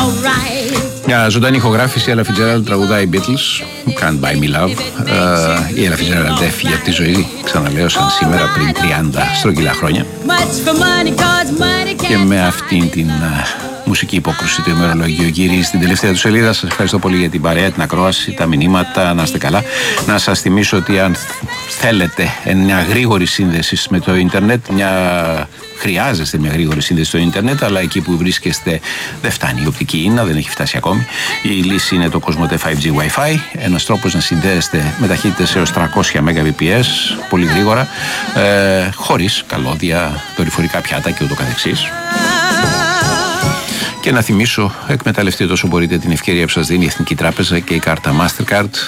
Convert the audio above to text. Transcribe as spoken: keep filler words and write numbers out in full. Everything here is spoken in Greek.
Μια ζωντανή ηχογράφηση, η Ella Fitzgerald τραγουδάει Beatles, Can't Buy Me Love. Uh, η Ella Fitzgerald έφυγε από τη ζωή, ξαναλέω, σαν σήμερα πριν τριάντα στρογγυλά χρόνια. Και με αυτήν την uh, μουσική υπόκρουση του ημερολογίου γυρίζει στην τελευταία του σελίδα. Σας ευχαριστώ πολύ για την παρέα, την ακρόαση, τα μηνύματα. Να είστε καλά. Να σας θυμίσω ότι αν θέλετε μια γρήγορη σύνδεση με το ίντερνετ, μια... χρειάζεστε μια γρήγορη σύνδεση στο ίντερνετ, αλλά εκεί που βρίσκεστε δεν φτάνει η οπτική ίνα, δεν έχει φτάσει ακόμη. Η λύση είναι το Cosmote φάιβ τζι Wi-Fi, ένας τρόπος να συνδέεστε με ταχύτητες έως τριακόσια Mbps, πολύ γρήγορα, ε, χωρίς καλώδια, δορυφορικά πιάτα και ούτω καθεξής. Και να θυμίσω, εκμεταλλευτείτε όσο μπορείτε την ευκαιρία που σας δίνει η Εθνική Τράπεζα και η κάρτα Mastercard